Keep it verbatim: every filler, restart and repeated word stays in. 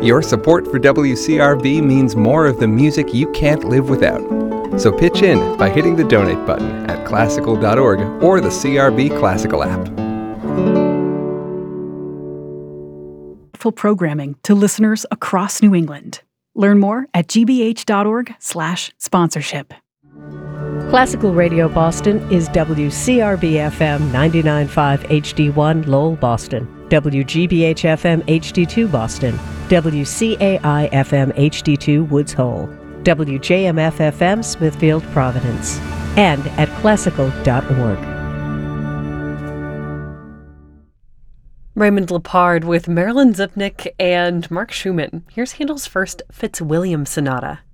Your support for W C R B means more of the music you can't live without. So pitch in by hitting the donate button at classical dot org or the C R B Classical app. Full programming to listeners across New England. Learn more at gbh.org slash sponsorship. Classical Radio Boston is W C R B F M ninety-nine point five H D one Lowell, Boston, W G B H F M H D two Boston, W C A I F M H D two Woods Hole, W J M F F M Smithfield, Providence, and at classical dot org. Raymond Lepard with Marilyn Zupnik and Mark Schumann. Here's Handel's first Fitzwilliam Sonata.